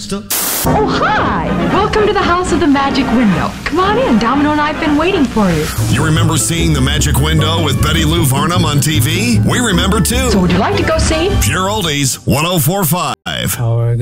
Still. Oh, hi! Welcome to the House of the Magic Window. Come on in. Domino and I have been waiting for you. You remember seeing The Magic Window with Betty Lou Varnum on TV? We remember too. So would you like to go see? Pure Oldies 104.5.